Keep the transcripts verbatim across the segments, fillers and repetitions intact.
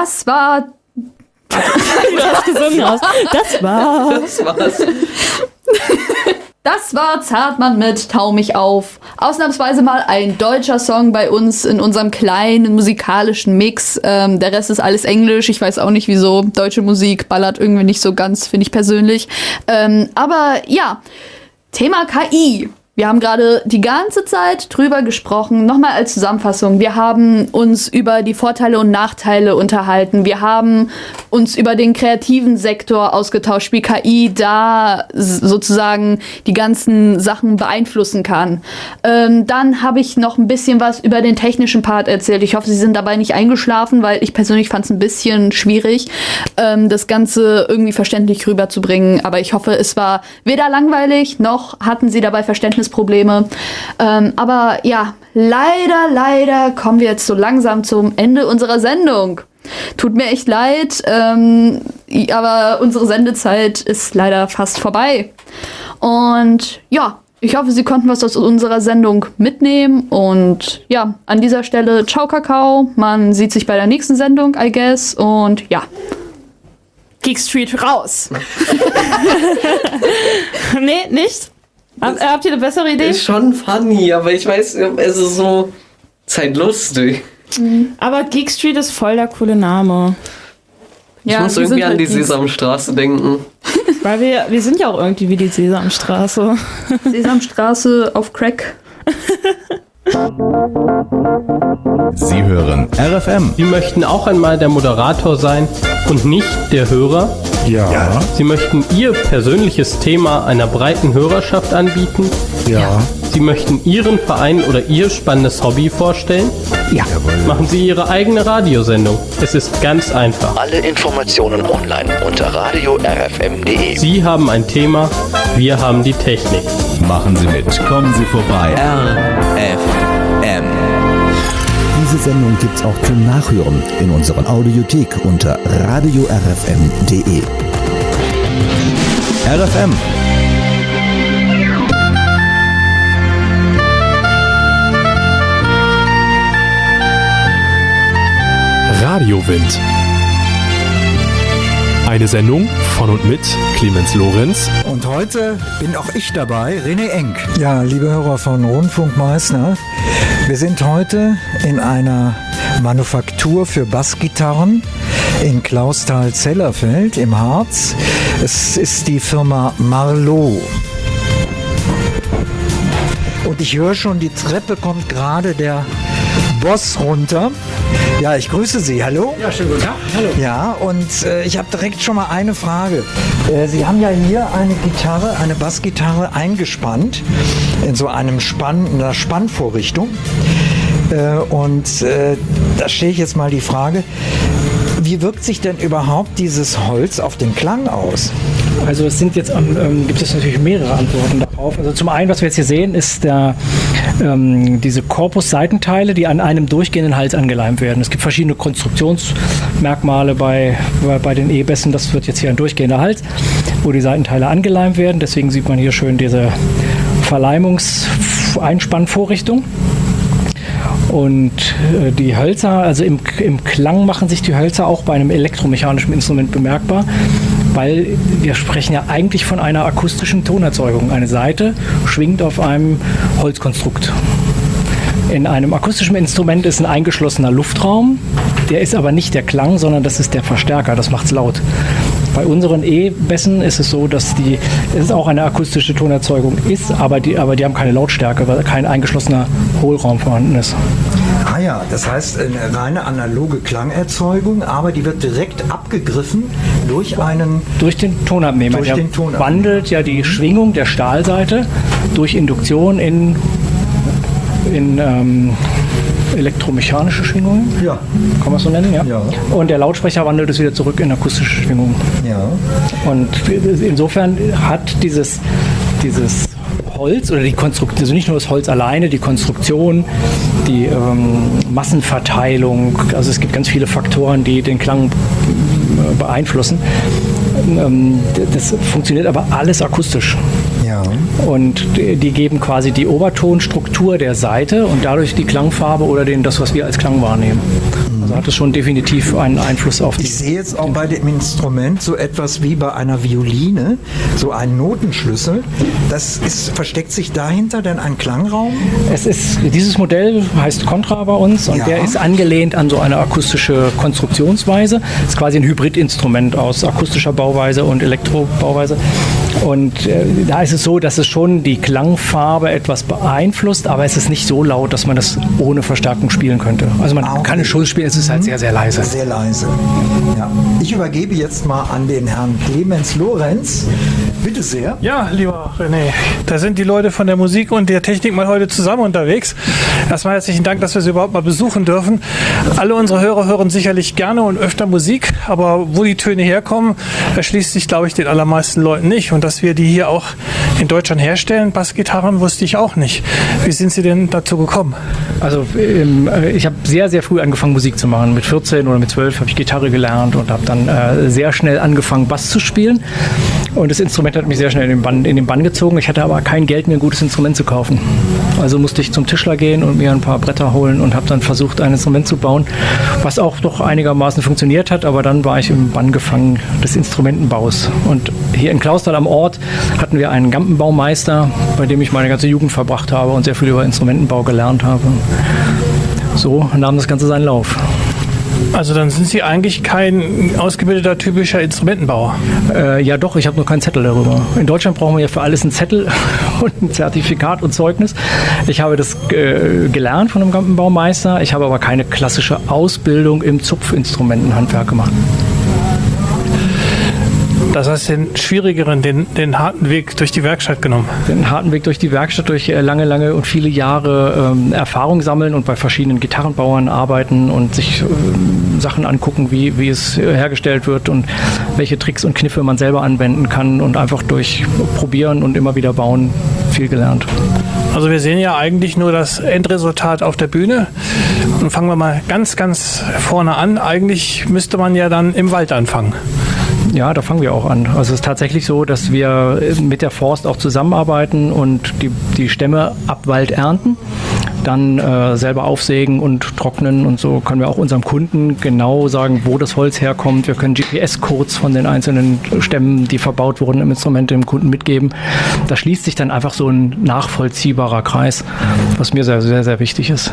Das war... Du hast gesungen hast. Das war... Das war's. Das war Zartmann mit Tau mich auf. Ausnahmsweise mal ein deutscher Song bei uns in unserem kleinen musikalischen Mix. Ähm, der Rest ist alles Englisch. Ich weiß auch nicht, wieso. Deutsche Musik ballert irgendwie nicht so ganz, finde ich persönlich. Ähm, aber ja, Thema K I. Wir haben gerade die ganze Zeit drüber gesprochen. Nochmal als Zusammenfassung. Wir haben uns über die Vorteile und Nachteile unterhalten. Wir haben uns über den kreativen Sektor ausgetauscht, wie K I da sozusagen die ganzen Sachen beeinflussen kann. Ähm, dann habe ich noch ein bisschen was über den technischen Part erzählt. Ich hoffe, Sie sind dabei nicht eingeschlafen, weil ich persönlich fand es ein bisschen schwierig, ähm, das Ganze irgendwie verständlich rüberzubringen. Aber ich hoffe, es war weder langweilig, noch hatten Sie dabei Verständnis Probleme. Ähm, aber ja, leider, leider kommen wir jetzt so langsam zum Ende unserer Sendung. Tut mir echt leid, ähm, aber unsere Sendezeit ist leider fast vorbei. Und ja, ich hoffe, Sie konnten was aus unserer Sendung mitnehmen. Und ja, an dieser Stelle, ciao Kakao. Man sieht sich bei der nächsten Sendung, I guess. Und ja. Geek Street raus. Nee, nicht? Hab, habt ihr eine bessere Idee? Ist schon funny, aber ich weiß, es ist so, ist halt lustig. Mhm. Aber Geek Street ist voll der coole Name. Ich ja, muss irgendwie an die Sesamstraße denken. Weil wir, wir sind ja auch irgendwie wie die Sesamstraße. Sesamstraße auf Crack. Sie hören R F M. Sie möchten auch einmal der Moderator sein und nicht der Hörer? Ja. ja. Sie möchten Ihr persönliches Thema einer breiten Hörerschaft anbieten? Ja. Sie möchten Ihren Verein oder Ihr spannendes Hobby vorstellen? Ja. Jawohl. Machen Sie Ihre eigene Radiosendung. Es ist ganz einfach. Alle Informationen online unter radio r f m punkt d e. Sie haben ein Thema, wir haben die Technik. Machen Sie mit, kommen Sie vorbei. R F M. Diese Sendung gibt's auch zum Nachhören in unserer Audiothek unter radio r f m punkt d e. R F M. Radiowind. Eine Sendung von und mit Clemens Lorenz. Und heute bin auch ich dabei, René Enk. Ja, liebe Hörer von Rundfunk Meißner, wir sind heute in einer Manufaktur für Bassgitarren in Clausthal-Zellerfeld im Harz. Es ist die Firma Marlowe. Und ich höre schon, die Treppe kommt gerade der Boss runter. Ja, ich grüße Sie. Hallo? Ja, schönen guten Tag. Hallo. Ja, und äh, ich habe direkt schon mal eine Frage. Äh, Sie haben ja hier eine Gitarre, eine Bassgitarre eingespannt in so einem Spann, einer Spannvorrichtung. Äh, und äh, da stelle ich jetzt mal die Frage, wie wirkt sich denn überhaupt dieses Holz auf den Klang aus? Also es sind jetzt ähm, gibt es natürlich mehrere Antworten darauf. Also zum einen, was wir jetzt hier sehen, ist der, ähm, diese Korpusseitenteile, die an einem durchgehenden Hals angeleimt werden. Es gibt verschiedene Konstruktionsmerkmale bei, bei, bei den E-Bässen. Das wird jetzt hier ein durchgehender Hals, wo die Seitenteile angeleimt werden. Deswegen sieht man hier schön diese Verleimungs-Einspannvorrichtung. Und äh, die Hölzer, also im, im Klang machen sich die Hölzer auch bei einem elektromechanischen Instrument bemerkbar, weil wir sprechen ja eigentlich von einer akustischen Tonerzeugung. Eine Saite schwingt auf einem Holzkonstrukt. In einem akustischen Instrument ist ein eingeschlossener Luftraum, der ist aber nicht der Klang, sondern das ist der Verstärker, das macht's laut. Bei unseren E-Bässen ist es so, dass die, es auch eine akustische Tonerzeugung ist, aber die, aber die haben keine Lautstärke, weil kein eingeschlossener Hohlraum vorhanden ist. Ah ja, das heißt eine reine analoge Klangerzeugung, aber die wird direkt abgegriffen durch einen... Durch den Tonabnehmer. Durch der den Tonabnehmer. Wandelt ja die Schwingung der Stahlseite durch Induktion in, in ähm, elektromechanische Schwingungen. Ja. Kann man es so nennen, ja? Ja. Und der Lautsprecher wandelt es wieder zurück in akustische Schwingungen. Ja. Und insofern hat dieses, dieses Holz oder die Konstruktion, also nicht nur das Holz alleine, die Konstruktion, die ähm, Massenverteilung, also es gibt ganz viele Faktoren, die den Klang beeinflussen. Ähm, das funktioniert aber alles akustisch. Ja. Und die geben quasi die Obertonstruktur der Saite und dadurch die Klangfarbe oder den, das, was wir als Klang wahrnehmen. Also hat es schon definitiv einen Einfluss auf die... Ich sehe jetzt auch bei dem Instrument so etwas wie bei einer Violine, so einen Notenschlüssel. Das ist, versteckt sich dahinter denn ein Klangraum? Es ist, dieses Modell heißt Contra bei uns und Ja. der ist angelehnt an so eine akustische Konstruktionsweise. Es ist quasi ein Hybridinstrument aus akustischer Bauweise und Elektrobauweise. Und äh, da ist es so, dass es schon die Klangfarbe etwas beeinflusst, aber es ist nicht so laut, dass man das ohne Verstärkung spielen könnte. Also man Ah, okay. kann es schon spielen, es ist halt sehr, sehr leise. Sehr leise. Ja. Ich übergebe jetzt mal an den Herrn Clemens Lorenz. Bitte sehr. Ja, lieber René, da sind die Leute von der Musik und der Technik mal heute zusammen unterwegs. Erstmal herzlichen Dank, dass wir Sie überhaupt mal besuchen dürfen. Alle unsere Hörer hören sicherlich gerne und öfter Musik, aber wo die Töne herkommen, erschließt sich, glaube ich, den allermeisten Leuten nicht. Und dass wir die hier auch in Deutschland herstellen, Bassgitarren, wusste ich auch nicht. Wie sind Sie denn dazu gekommen? Also ähm, ich habe sehr, sehr früh angefangen, Musik zu machen. Mit vierzehn oder mit zwölf habe ich Gitarre gelernt und habe dann äh, sehr schnell angefangen, Bass zu spielen. Und das Instrument hat mich sehr schnell in den Bann, in den Bann gezogen. Ich hatte aber kein Geld, mir ein gutes Instrument zu kaufen. Also musste ich zum Tischler gehen und mir ein paar Bretter holen und habe dann versucht, ein Instrument zu bauen, was auch doch einigermaßen funktioniert hat. Aber dann war ich im Bann gefangen des Instrumentenbaus. Und hier in Clausthal am Ort hatten wir einen Gampenbaumeister, bei dem ich meine ganze Jugend verbracht habe und sehr viel über Instrumentenbau gelernt habe. So nahm das Ganze seinen Lauf. Also dann sind Sie eigentlich kein ausgebildeter, typischer Instrumentenbauer. Äh, ja doch, ich habe nur keinen Zettel darüber. In Deutschland brauchen wir ja für alles einen Zettel und ein Zertifikat und Zeugnis. Ich habe das äh, gelernt von einem Gampenbaumeister. Ich habe aber keine klassische Ausbildung im Zupfinstrumentenhandwerk gemacht. Das heißt, den schwierigeren, den, den harten Weg durch die Werkstatt genommen. Den harten Weg durch die Werkstatt, durch äh, lange, lange und viele Jahre ähm, Erfahrung sammeln und bei verschiedenen Gitarrenbauern arbeiten und sich ähm, Sachen angucken, wie, wie es äh, hergestellt wird und welche Tricks und Kniffe man selber anwenden kann und einfach durch Probieren und immer wieder bauen viel gelernt. Also wir sehen ja eigentlich nur das Endresultat auf der Bühne. Und fangen wir mal ganz, ganz vorne an. Eigentlich müsste man ja dann im Wald anfangen. Ja, da fangen wir auch an. Also es ist tatsächlich so, dass wir mit der Forst auch zusammenarbeiten und die, die Stämme ab Wald ernten, dann äh, selber aufsägen und trocknen und so können wir auch unserem Kunden genau sagen, wo das Holz herkommt. Wir können G P S-Codes von den einzelnen Stämmen, die verbaut wurden im Instrument, dem Kunden mitgeben. Da schließt sich dann einfach so ein nachvollziehbarer Kreis, was mir sehr, sehr, sehr wichtig ist.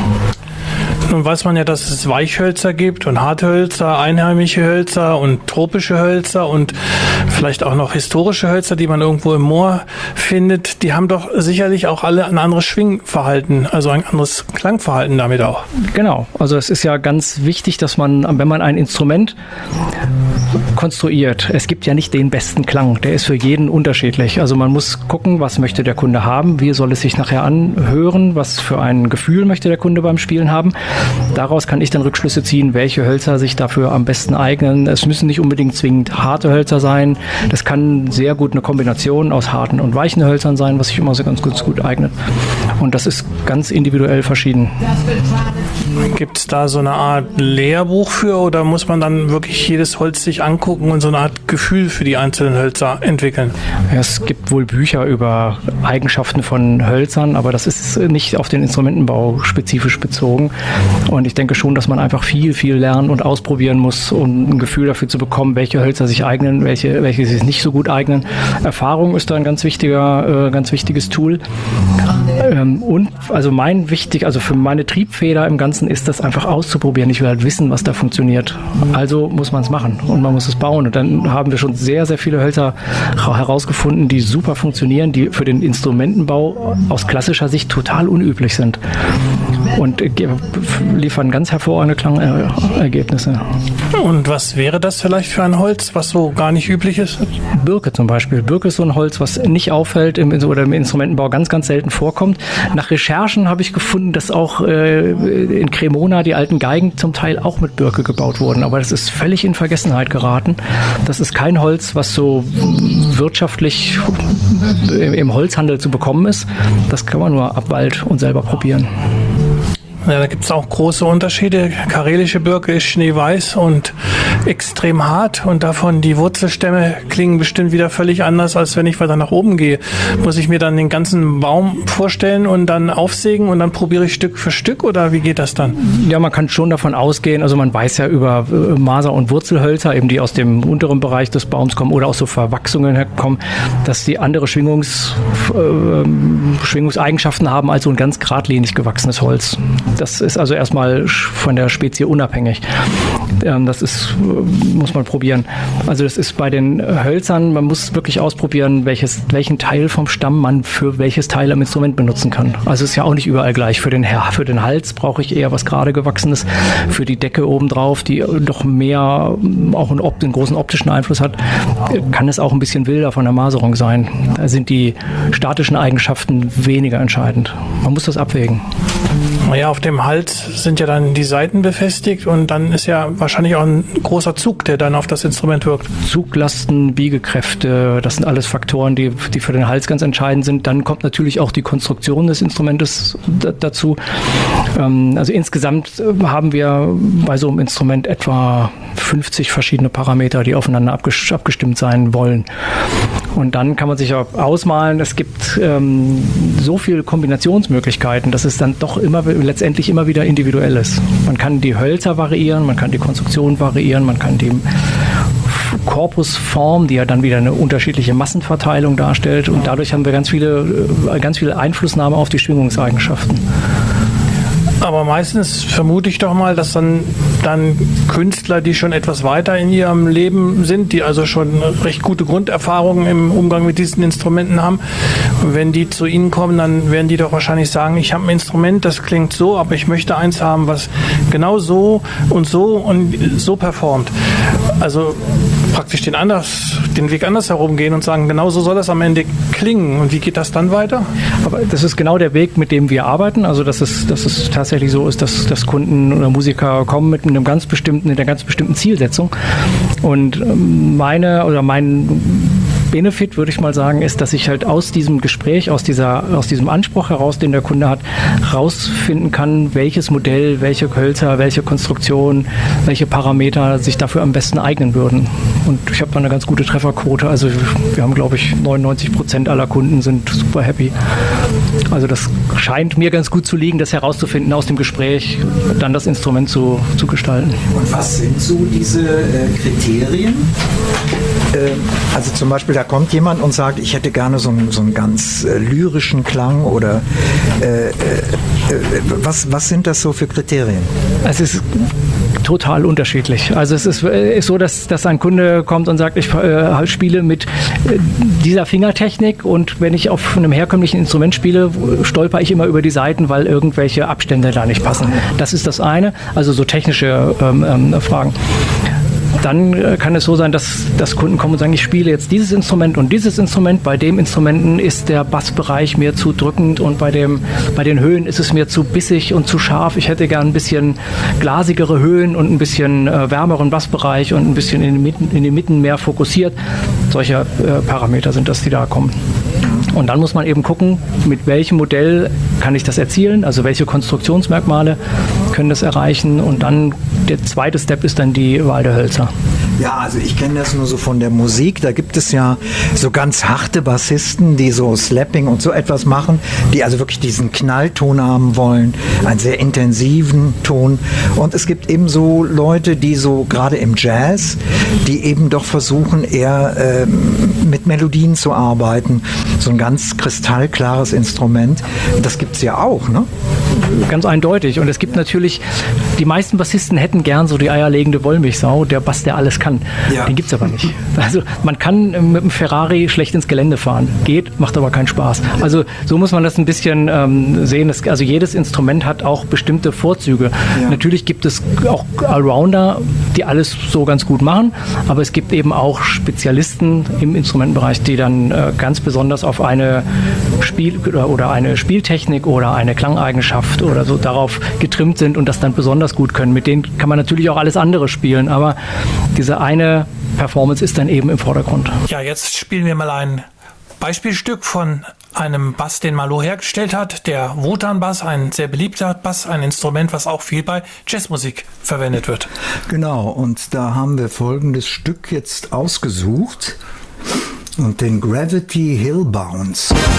Nun weiß man ja, dass es Weichhölzer gibt und Harthölzer, einheimische Hölzer und tropische Hölzer und vielleicht auch noch historische Hölzer, die man irgendwo im Moor findet. Die haben doch sicherlich auch alle ein anderes Schwingverhalten, also ein anderes Klangverhalten damit auch. Genau, also es ist ja ganz wichtig, dass man, wenn man ein Instrument konstruiert, es gibt ja nicht den besten Klang, der ist für jeden unterschiedlich. Also man muss gucken, was möchte der Kunde haben, wie soll es sich nachher anhören, was für ein Gefühl möchte der Kunde beim Spielen haben. Daraus kann ich dann Rückschlüsse ziehen, welche Hölzer sich dafür am besten eignen. Es müssen nicht unbedingt zwingend harte Hölzer sein. Das kann sehr gut eine Kombination aus harten und weichen Hölzern sein, was sich immer so ganz, ganz gut eignet. Und das ist ganz individuell verschieden. Gibt es da so eine Art Lehrbuch für oder muss man dann wirklich jedes Holz sich angucken und so eine Art Gefühl für die einzelnen Hölzer entwickeln? Ja, es gibt wohl Bücher über Eigenschaften von Hölzern, aber das ist nicht auf den Instrumentenbau spezifisch bezogen. Und ich denke schon, dass man einfach viel, viel lernen und ausprobieren muss, um ein Gefühl dafür zu bekommen, welche Hölzer sich eignen, welche, welche sich nicht so gut eignen. Erfahrung ist da ein ganz wichtiger, äh, ganz wichtiges Tool. Ähm, und also mein wichtig, also für meine Triebfeder im Ganzen ist das einfach auszuprobieren. Ich will halt wissen, was da funktioniert. Also muss man es machen und man muss es bauen. Und dann haben wir schon sehr, sehr viele Hölzer herausgefunden, die super funktionieren, die für den Instrumentenbau aus klassischer Sicht total unüblich sind. Und liefern ganz hervorragende Klangergebnisse. Und was wäre das vielleicht für ein Holz, was so gar nicht üblich ist? Birke zum Beispiel. Birke ist so ein Holz, was nicht auffällt im, oder im Instrumentenbau ganz, ganz selten vorkommt. Nach Recherchen habe ich gefunden, dass auch äh, in Cremona die alten Geigen zum Teil auch mit Birke gebaut wurden. Aber das ist völlig in Vergessenheit geraten. Das ist kein Holz, was so wirtschaftlich im Holzhandel zu bekommen ist. Das kann man nur ab Wald und selber probieren. Ja, da gibt es auch große Unterschiede. Karelische Birke ist schneeweiß und extrem hart und davon die Wurzelstämme klingen bestimmt wieder völlig anders, als wenn ich weiter nach oben gehe. Muss ich mir dann den ganzen Baum vorstellen und dann aufsägen und dann probiere ich Stück für Stück oder wie geht das dann? Ja, man kann schon davon ausgehen, also man weiß ja über äh, Maser- und Wurzelhölzer, eben die aus dem unteren Bereich des Baums kommen oder aus so Verwachsungen herkommen, dass die andere Schwingungs, äh, Schwingungseigenschaften haben als so ein ganz geradlinig gewachsenes Holz. Das ist also erstmal von der Spezie unabhängig. Ähm, das ist, muss man probieren. Also das ist bei den Hölzern, man muss wirklich ausprobieren, welches, welchen Teil vom Stamm man für welches Teil am Instrument benutzen kann. Also es ist ja auch nicht überall gleich. Für den, für den Hals brauche ich eher was gerade gewachsenes. Für die Decke obendrauf, die doch mehr auch einen, einen großen optischen Einfluss hat, kann es auch ein bisschen wilder von der Maserung sein. Da sind die statischen Eigenschaften weniger entscheidend. Man muss das abwägen. Naja, auf dem Hals sind ja dann die Saiten befestigt und dann ist ja wahrscheinlich auch ein großer Zug, der dann auf das Instrument wirkt. Zuglasten, Biegekräfte, das sind alles Faktoren, die, die für den Hals ganz entscheidend sind. Dann kommt natürlich auch die Konstruktion des Instrumentes d- dazu. Ähm, also insgesamt haben wir bei so einem Instrument etwa fünfzig verschiedene Parameter, die aufeinander abges- abgestimmt sein wollen. Und dann kann man sich auch ausmalen, es gibt ähm, so viele Kombinationsmöglichkeiten, dass es dann doch immer letztendlich immer wieder individuell ist. Man kann die Hölzer variieren, man kann die Konstruktion variieren, man kann die Korpusform, die ja dann wieder eine unterschiedliche Massenverteilung darstellt, und dadurch haben wir ganz viele, ganz viele Einflussnahme auf die Schwingungseigenschaften. Aber meistens vermute ich doch mal, dass dann, dann Künstler, die schon etwas weiter in ihrem Leben sind, die also schon recht gute Grunderfahrungen im Umgang mit diesen Instrumenten haben, wenn die zu Ihnen kommen, dann werden die doch wahrscheinlich sagen, ich habe ein Instrument, das klingt so, aber ich möchte eins haben, was genau so und so und so performt. Also praktisch den, anders, den Weg anders herumgehen und sagen, genau so soll das am Ende klingen. Und wie geht das dann weiter? Aber das ist genau der Weg, mit dem wir arbeiten. Also dass es, dass es tatsächlich so ist, dass, dass Kunden oder Musiker kommen mit einem ganz bestimmten, mit einer ganz bestimmten Zielsetzung. Und meine oder mein Benefit, würde ich mal sagen, ist, dass ich halt aus diesem Gespräch, aus dieser, aus diesem Anspruch heraus, den der Kunde hat, rausfinden kann, welches Modell, welche Hölzer, welche Konstruktion, welche Parameter sich dafür am besten eignen würden. Und ich habe da eine ganz gute Trefferquote. Also wir haben, glaube ich, neunundneunzig Prozent aller Kunden sind super happy. Also das scheint mir ganz gut zu liegen, das herauszufinden aus dem Gespräch, dann das Instrument zu, zu gestalten. Und was sind so diese äh, Kriterien? Äh, also zum Beispiel, da kommt jemand und sagt, ich hätte gerne so einen, so einen ganz äh, lyrischen Klang oder äh, äh, was, was sind das so für Kriterien? Es ist total unterschiedlich. Also es ist, ist so, dass, dass ein Kunde kommt und sagt, ich äh, spiele mit äh, dieser Fingertechnik, und wenn ich auf einem herkömmlichen Instrument spiele, stolper ich immer über die Saiten, weil irgendwelche Abstände da nicht passen. Das ist das eine, also so technische ähm, ähm, Fragen. Dann äh, kann es so sein, dass, dass Kunden kommen und sagen, ich spiele jetzt dieses Instrument und dieses Instrument. Bei dem Instrumenten ist der Bassbereich mir zu drückend und bei, dem, bei den Höhen ist es mir zu bissig und zu scharf. Ich hätte gern ein bisschen glasigere Höhen und ein bisschen äh, wärmeren Bassbereich und ein bisschen in den Mitten, in den Mitten mehr fokussiert. Solche äh, Parameter sind das, die da kommen. Und dann muss man eben gucken, mit welchem Modell kann ich das erzielen, also welche Konstruktionsmerkmale können das erreichen, und dann der zweite Step ist dann die Wahl der Hölzer. Ja, also ich kenne das nur so von der Musik. Da gibt es ja so ganz harte Bassisten, die so Slapping und so etwas machen, die also wirklich diesen Knallton haben wollen, einen sehr intensiven Ton. Und es gibt eben so Leute, die so gerade im Jazz, die eben doch versuchen, eher äh, mit Melodien zu arbeiten. So ein ganz kristallklares Instrument. Das gibt es ja auch, ne? Ganz eindeutig. Und es gibt natürlich, die meisten Bassisten hätten gern so die eierlegende Wollmilchsau, der Bass, der alles kann. Ja. Den gibt es aber nicht. Also man kann mit einem Ferrari schlecht ins Gelände fahren. Geht, macht aber keinen Spaß. Also so muss man das ein bisschen ähm, sehen. Das, also jedes Instrument hat auch bestimmte Vorzüge. Ja. Natürlich gibt es auch Allrounder, die alles so ganz gut machen, aber es gibt eben auch Spezialisten im Instrumentenbereich, die dann äh, ganz besonders auf eine Spiel- oder eine Spieltechnik oder eine Klangeigenschaft oder so darauf getrimmt sind und das dann besonders gut können. Mit denen kann man natürlich auch alles andere spielen, aber diese eine Performance ist dann eben im Vordergrund. Ja, jetzt spielen wir mal ein Beispielstück von einem Bass, den Malo hergestellt hat, der Wotan-Bass, ein sehr beliebter Bass, ein Instrument, was auch viel bei Jazzmusik verwendet wird. Genau, und da haben wir folgendes Stück jetzt ausgesucht und den Gravity Hill Bounce.